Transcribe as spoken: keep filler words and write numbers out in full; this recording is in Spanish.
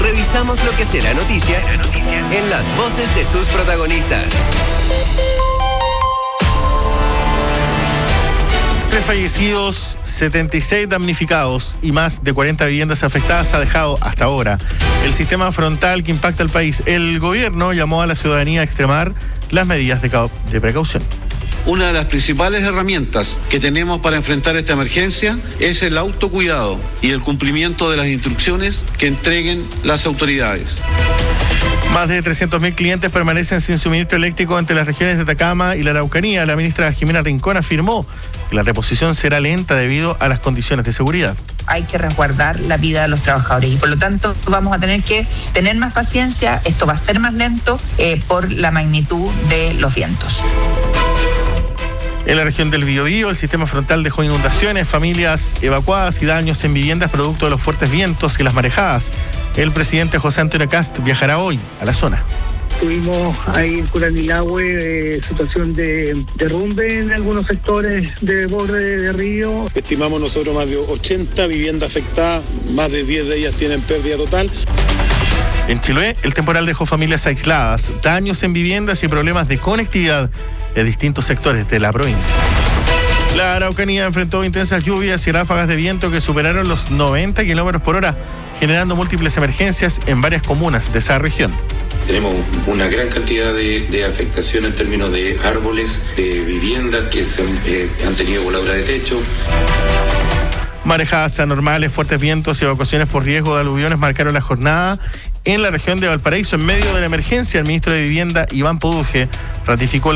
revisamos lo que será noticia en las voces de sus protagonistas. Tres fallecidos, setenta y seis damnificados y más de cuarenta viviendas afectadas ha dejado hasta ahora el sistema frontal que impacta al país. El gobierno llamó a la ciudadanía a extremar las medidas de, ca- de precaución. Una de las principales herramientas que tenemos para enfrentar esta emergencia es el autocuidado y el cumplimiento de las instrucciones que entreguen las autoridades. Más de trescientos mil clientes permanecen sin suministro eléctrico entre las regiones de Atacama y la Araucanía. La ministra Jimena Rincón afirmó que la reposición será lenta debido a las condiciones de seguridad. Hay que resguardar la vida de los trabajadores y por lo tanto vamos a tener que tener más paciencia. Esto va a ser más lento eh, por la magnitud de los vientos. En la región del Biobío, el sistema frontal dejó inundaciones, familias evacuadas y daños en viviendas producto de los fuertes vientos y las marejadas. El presidente José Antonio Kast viajará hoy a la zona. Tuvimos ahí en Curanilahue eh, situación de derrumbe en algunos sectores de borde de río. Estimamos nosotros más de ochenta viviendas afectadas, más de diez de ellas tienen pérdida total. En Chiloé, el temporal dejó familias aisladas, daños en viviendas y problemas de conectividad en distintos sectores de la provincia. La Araucanía enfrentó intensas lluvias y ráfagas de viento que superaron los noventa kilómetros por hora, generando múltiples emergencias en varias comunas de esa región. Tenemos una gran cantidad de, de afectación en términos de árboles, de viviendas que se, eh, han tenido voladura de techo. Marejadas anormales, fuertes vientos y evacuaciones por riesgo de aluviones marcaron la jornada en la región de Valparaíso. En medio de la emergencia, el ministro de Vivienda, Iván Poduje, ratificó